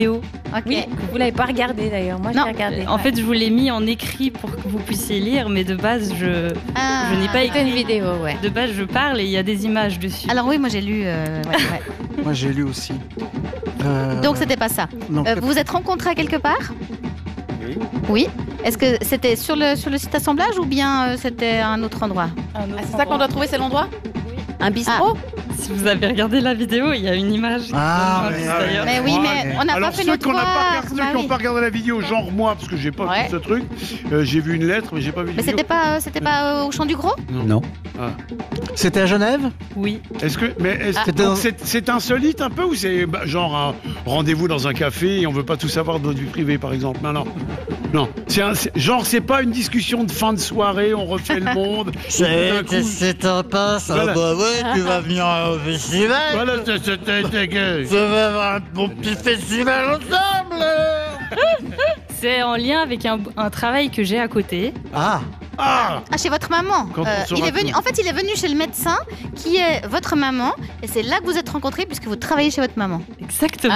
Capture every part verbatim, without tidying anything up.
vidéo. Ok. Oui, vous l'avez pas regardé d'ailleurs. Moi, Non. j'ai regardé. En fait, je vous l'ai mis en écrit pour que vous puissiez lire, mais de base, je, Ah, je n'ai pas C'était écrit. une vidéo, ouais. De base, je parle et il y a des images dessus. Alors oui, moi j'ai lu. euh, ouais, ouais. Moi, j'ai lu aussi. Euh, Donc c'était pas ça. non, Euh, vous vous êtes rencontrés quelque part? Oui. Oui. Est-ce que c'était sur le, sur le site assemblage ou bien euh, c'était un autre endroit? Un autre Ah, c'est ça qu'on doit trouver, c'est l'endroit? Un bistrot? Si vous avez regardé la vidéo, il y a une image. Ah, qui mais- montre d'ailleurs. Mais oui, mais on n'a pas Alors fait ceux notre qu'on n'a pas devoir, regardé- ceux qui Marie. n'ont pas regardé la vidéo, genre moi, parce que j'ai pas Ouais. vu ce truc, euh, j'ai vu une lettre, mais j'ai pas vu la Mais vidéo. c'était pas, euh, c'était pas euh, au Champ du Gros? Non. Ah. C'était à Genève? Oui. Est-ce que, mais est-ce Ah. donc c'est, c'est insolite un peu ou c'est bah, genre un rendez-vous dans un café et on veut pas tout savoir de notre vie privée par exemple? Non, non, non. C'est un, c'est- genre c'est pas une discussion de fin de soirée, on refait le monde. et tout d'un coup- c'est sympa ça. Voilà. Bah ouais, tu vas venir au festival. Voilà, c'est, c'est, c'est, c'est que- Ça va avoir un bon petit festival ensemble. C'est en lien avec un, un travail que j'ai à côté. Ah, Ah, Ah, chez votre maman. Quand on saura il est venu. tout. En fait, il est venu chez le médecin qui est votre maman, et c'est là que vous êtes rencontrés puisque vous travaillez chez votre maman. Exactement.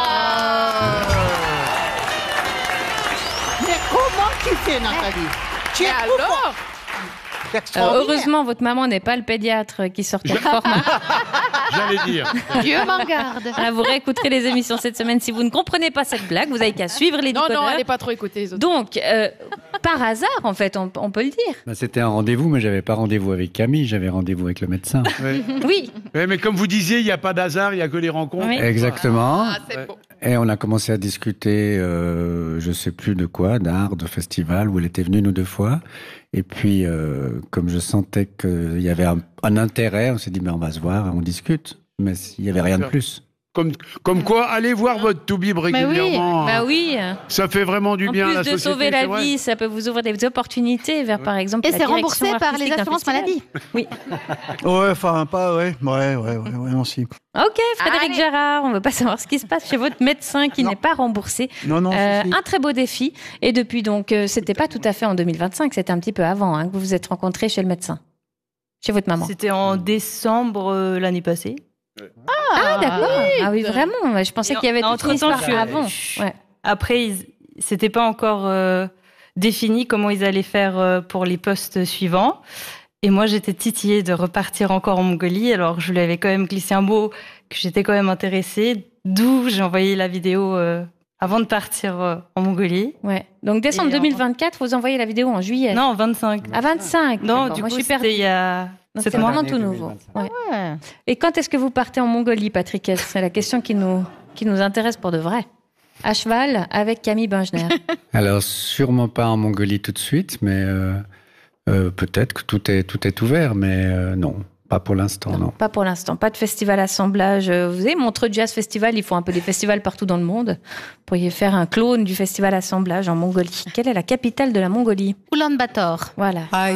Mais comment tu fais, Nathalie? Tu es Alors? Euh, heureusement, votre maman n'est pas le pédiatre qui sortait de format. j'allais dire. Dieu m'en garde. Voilà, vous réécouterez les émissions cette semaine. Si vous ne comprenez pas cette blague, vous avez qu'à suivre les Non, non, décodeurs. allez pas trop écouter les autres. Donc, euh, par hasard, en fait, on, on peut le dire. Bah, c'était un rendez-vous, mais j'avais pas rendez-vous avec Camille, j'avais rendez-vous avec le médecin. Ouais. Oui, Ouais, mais comme vous disiez, il n'y a pas d'hasard, il n'y a que les rencontres. Oui. Exactement. Ah, c'est beau. Et on a commencé à discuter, euh, je sais plus de quoi, d'art, de festival, où elle était venue une ou deux fois. Et puis, euh, comme je sentais qu'il y avait un, un intérêt, on s'est dit, mais on va se voir, on discute. Mais il n'y avait rien de plus. Comme, comme quoi, allez voir votre Toubib Mais oui, régulièrement. bah hein. oui. Ça fait vraiment du En bien à plus la de société. sauver la c'est vrai. vie, ça peut vous ouvrir des opportunités vers, par exemple, Et la c'est direction remboursé par les artistique d'un assurances festival. maladie. Oui. ouais, enfin, pas, ouais, ouais, ouais, ouais, ouais, non, si. Ok, Frédéric Allez. Gérard, on veut pas savoir ce qui se passe chez votre médecin qui Non. n'est pas remboursé. Non, non, Euh, si, si. un très beau défi. Et depuis donc, euh, c'était pas tout à fait en deux mille vingt-cinq, c'était un petit peu avant hein, que vous vous êtes rencontrés chez le médecin, chez votre maman. C'était en décembre euh, l'année passée. Ah d'accord. Ah oui, vraiment. Je pensais Et qu'il y avait en- toute une entre-temps, histoire je- avant. je- Ouais. Après, ils- c'était pas encore euh, défini comment ils allaient faire euh, pour les postes suivants. Et moi, j'étais titillée de repartir encore en Mongolie. Alors, je lui avais quand même glissé un mot que j'étais quand même intéressée. D'où j'ai envoyé la vidéo euh, avant de partir euh, en Mongolie. Ouais. Donc décembre Et en- deux mille vingt-quatre, vous envoyez la vidéo en juillet. Non, vingt-cinq. À vingt-cinq. Non, d'accord. du Moi, coup, je suis perdue. c'était il y a Donc, sept c'est mois. vraiment tout Année nouveau. deux mille vingt-cinq. Ouais. Ouais. Et quand est-ce que vous partez en Mongolie, Patrick? C'est la question qui nous, qui nous intéresse pour de vrai. À cheval avec Camille Bengener. Alors, sûrement pas en Mongolie tout de suite, mais euh, euh, peut-être que tout est, tout est ouvert, mais euh, non, pas pour l'instant, non. Pas pour l'instant. Pas de festival assemblage. Euh, Vous savez, Montreux Jazz Festival, ils font un peu des festivals partout dans le monde. Vous pourriez faire un clone du festival assemblage en Mongolie. Quelle est la capitale de la Mongolie? Oulan-Bator. Voilà.